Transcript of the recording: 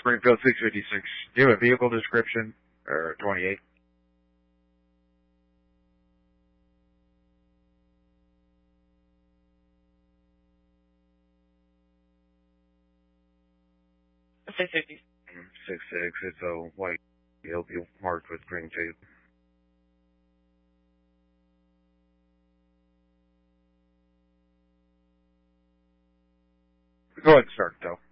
Springfield 656. Do you have a vehicle description? Or 28? Six 6'6". It's a white vehicle marked with green tape. Go ahead and start, though.